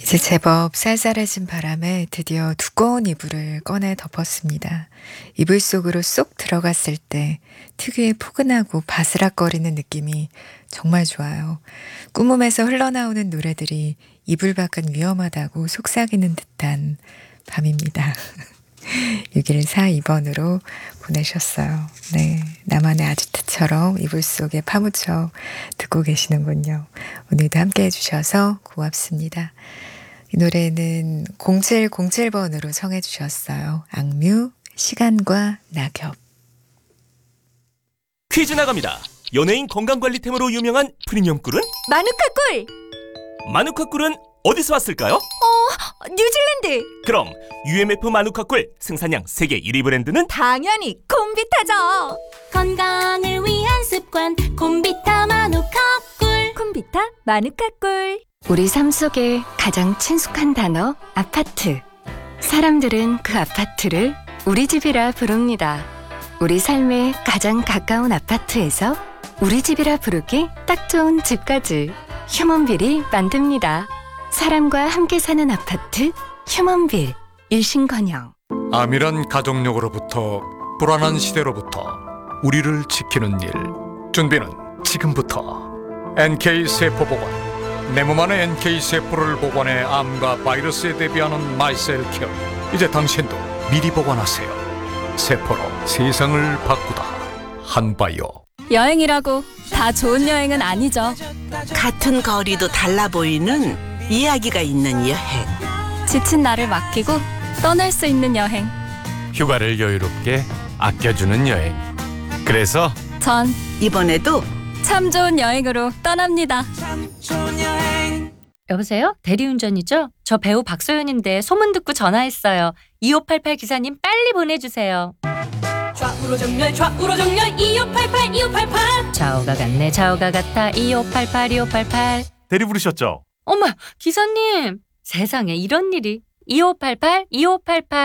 이제 제법 쌀쌀해진 바람에 드디어 두꺼운 이불을 꺼내 덮었습니다. 이불 속으로 쏙 들어갔을 때 특유의 포근하고 바스락거리는 느낌이 정말 좋아요. 꿈음에서 흘러나오는 노래들이 이불 밖은 위험하다고 속삭이는 듯한 밤입니다. 6142번으로 보내셨어요. 네, 나만의 아지트처럼 이불 속에 파묻혀 듣고 계시는군요. 오늘도 함께 해주셔서 고맙습니다. 이 노래는 0707번으로 청해 주셨어요. 악뮤, 시간과 낙엽. 퀴즈 나갑니다. 연예인 건강관리템으로 유명한 프리미엄 꿀은? 마누카 꿀! 마누카 꿀은 어디서 왔을까요? 뉴질랜드! 그럼 UMF 마누카 꿀 생산량 세계 1위 브랜드는? 당연히 콤비타죠! 건강을 위한 습관 콤비타 마누카 꿀. 콤비타 마누카 꿀. 우리 삶 속에 가장 친숙한 단어 아파트. 사람들은 그 아파트를 우리 집이라 부릅니다. 우리 삶에 가장 가까운 아파트에서 우리 집이라 부르기 딱 좋은 집까지 휴먼빌이 만듭니다. 사람과 함께 사는 아파트 휴먼빌. 일신건영. 암이란 가족력으로부터 불안한 시대로부터 우리를 지키는 일. 준비는 지금부터. NK세포보건. 내 몸 안에 NK세포를 보관해 암과 바이러스에 대비하는 마이셀케어. 이제 당신도 미리 보관하세요. 세포로 세상을 바꾸다. 한바이오. 여행이라고 다 좋은 여행은 아니죠. 같은 거리도 달라 보이는 이야기가 있는 여행. 지친 나를 맡기고 떠날 수 있는 여행. 휴가를 여유롭게 아껴주는 여행. 그래서 전 이번에도 참 좋은 여행으로 떠납니다. 여보세요? 대리운전이죠? 저 배우 박소연인데 소문 듣고 전화했어요. 2588 기사님 빨리 보내주세요. 좌우로 정렬 2588 2588. 좌우가 같네 좌우가 같아 2588 2588. 대리 부르셨죠? 어머 기사님 세상에 이런 일이 2588 2588